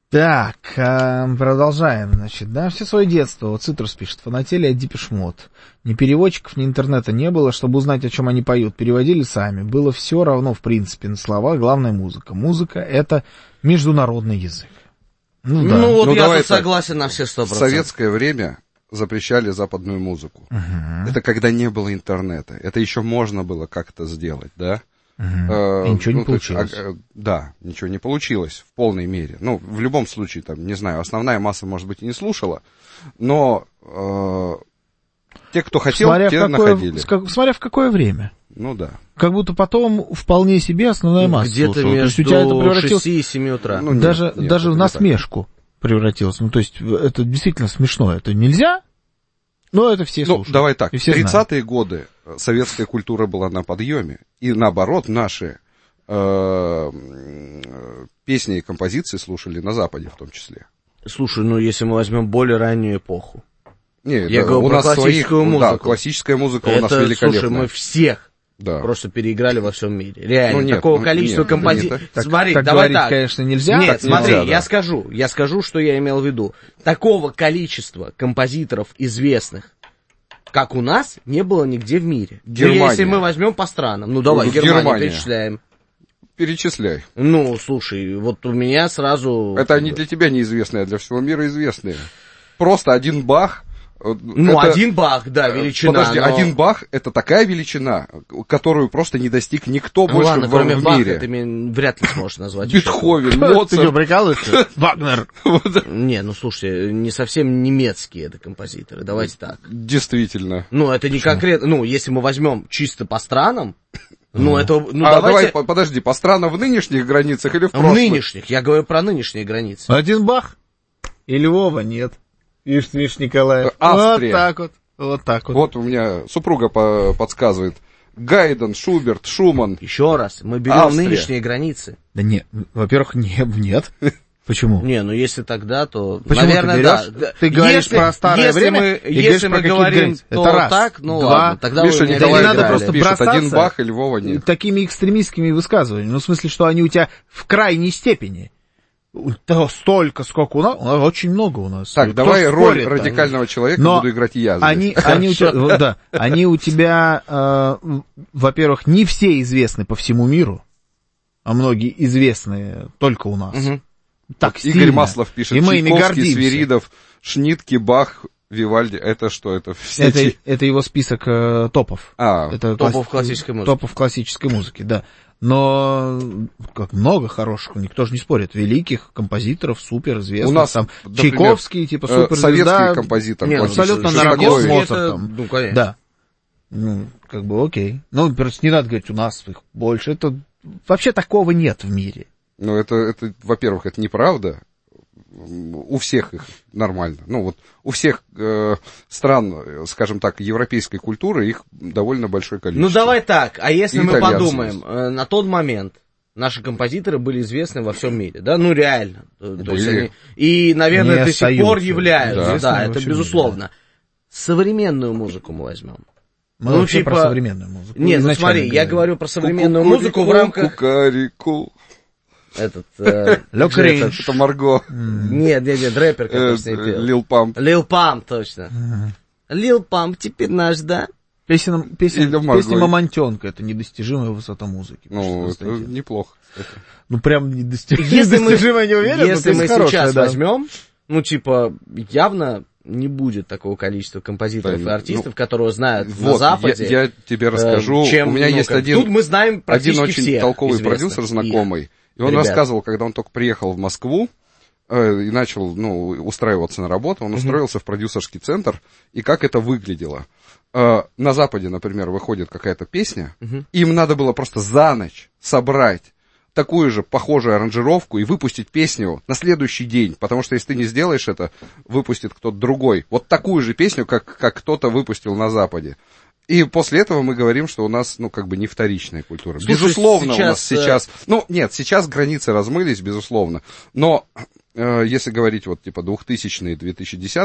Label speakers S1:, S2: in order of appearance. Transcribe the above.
S1: Так, продолжаем, значит, да, все свое детство, вот Цитрус пишет, фанатели от Депеш Мод. Ни переводчиков, ни интернета не было, чтобы узнать, о чем они поют, переводили сами, было все равно, в принципе, на слова, главное музыка. Музыка — это международный язык.
S2: Ну, да. Ну вот я тут согласен на все 100%.
S3: В советское время запрещали западную музыку. Это когда не было интернета, это еще можно было как-то сделать, да?
S1: И ничего не получилось.
S3: Да, ничего не получилось в полной мере. Ну, в любом случае, там, не знаю, основная масса, может быть, и не слушала, но те, кто хотел, те находили.
S1: Смотря в какое время.
S3: Ну да.
S1: Как будто потом вполне себе основная масса
S2: где-то
S1: слушала.
S2: Между
S1: То есть у тебя это
S2: 6 и 7 утра.
S1: Ну, даже в насмешку превратилось. Ну, то есть это действительно смешно. Это нельзя, но это все слушают.
S3: Ну, давай так, в 30-е
S1: знают.
S3: годы советская культура была на подъеме, и наоборот, наши песни и композиции слушали на Западе в том числе.
S2: Слушай, ну если мы возьмем более раннюю эпоху.
S3: Не,
S2: я говорю
S3: у
S2: про
S3: нас
S2: классическую музыку.
S3: Да, классическая музыка у нас великолепная.
S2: Слушай, мы всех просто переиграли во всем мире. Реально, такого количества композиций. Смотри,
S1: так
S2: давай
S1: говорить,
S2: так.
S1: конечно, нельзя.
S2: Нет, смотри,
S3: нельзя,
S2: я скажу, что я имел в виду. Такого количества композиторов известных, как у нас, не было нигде в мире.
S3: Германия.
S2: Если мы возьмем по странам. Ну, давай, Германию перечисляем.
S3: Перечисляй.
S2: Ну, слушай, вот у меня сразу...
S3: Это они для тебя неизвестные, а для всего мира известные. Просто один Бах...
S2: Ну, это, один Бах, да, величина.
S3: Подожди, один Бах — это такая величина, которую просто не достиг никто больше
S2: ладно,
S3: в
S2: кроме
S3: мире.
S2: Баха ты вряд ли сможешь назвать.
S3: Бетховен,
S1: Ты
S3: Моцарт.
S1: что, прикалываешься? Вагнер.
S2: Не, ну слушайте, не совсем немецкие это композиторы, давайте так.
S3: Действительно.
S2: Ну, это не конкретно, ну, если мы возьмем чисто по странам, ну, это, ну,
S3: давайте... Давай, подожди, по странам в нынешних границах или в прошлых?
S2: В нынешних, я говорю про нынешние границы.
S1: Один Бах и Львова нет. Видишь, Николаев.
S3: Австрия.
S1: Вот так вот.
S3: Вот у меня супруга подсказывает. Гайден, Шуберт, Шуман.
S2: Еще раз, мы берем нынешние границы.
S1: Да нет, во-первых, нет. Почему?
S2: Не, ну если тогда, то,
S1: почему
S2: наверное, да.
S1: Ты говоришь про старое время,
S2: если мы говорим, то так, ну ладно, тогда
S3: Миша,
S2: не
S1: надо просто бросаться
S3: один Бах и Львова нет.
S1: Такими экстремистскими высказываниями. Ну, в смысле, что они у тебя в крайней степени. Столько, сколько у нас очень много у нас.
S3: Так, давай роль радикального человека буду играть я.
S1: Они у тебя, во-первых, не все известны по всему миру, а многие известны только у нас. Так
S3: Игорь
S1: сильно.
S3: Маслов пишет,
S1: и мы ими
S3: Чайковский,
S1: гордимся.
S3: Свиридов, Шнитке, Бах, Вивальди. Это что? Это
S1: его список топов.
S2: Это топов классической музыки.
S1: Топов классической музыки, да. Но как много хороших, никто же не спорит. Великих композиторов, суперизвестных. У нас, там, например, Чайковский, типа суперзвезда.
S3: Советский композитор.
S1: Нет, абсолютно наравне с Моцартом.
S2: Ну, конечно.
S1: Да. Ну, как бы окей. Ну, просто не надо говорить, у нас их больше. Это вообще такого нет в мире.
S3: Ну, это, во-первых, это неправда. У всех их нормально. Ну, вот у всех стран, скажем так, европейской культуры их довольно большое количество.
S2: Ну, давай так, а если мы подумаем, на тот момент наши композиторы были известны во всем мире, да? Ну, реально. То есть они, и, наверное, до сих пор являются. Да, это безусловно. Современную музыку мы возьмем.
S1: Мы вообще про современную музыку.
S2: Нет, ну смотри, я говорю про современную музыку в рамках...
S3: Кукареку.
S2: Это
S3: Марго.
S2: Нет, рэпер, который с ней пел.
S3: Лил Памп.
S2: Лил Памп, точно. Лил Памп теперь наш, да?
S1: Песня Мамонтенка — это недостижимая высота музыки.
S3: Ну, это неплохо.
S1: Ну, прям недостижимая, не уверен.
S2: Если мы сейчас возьмем, ну, типа, явно не будет такого количества композиторов и артистов, которые знают на Западе.
S3: Я тебе расскажу. У меня есть один очень толковый продюсер знакомый. И он рассказывал, когда он только приехал в Москву и начал, устраиваться на работу, он устроился в продюсерский центр, и как это выглядело. На Западе, например, выходит какая-то песня, им надо было просто за ночь собрать такую же похожую аранжировку и выпустить песню на следующий день, потому что если ты не сделаешь это, выпустит кто-то другой. Вот такую же песню, как кто-то выпустил на Западе. И после этого мы говорим, что у нас, не вторичная культура. Слушай, безусловно, у нас сейчас... сейчас границы размылись, безусловно. Но если говорить 2000-е, 2010-е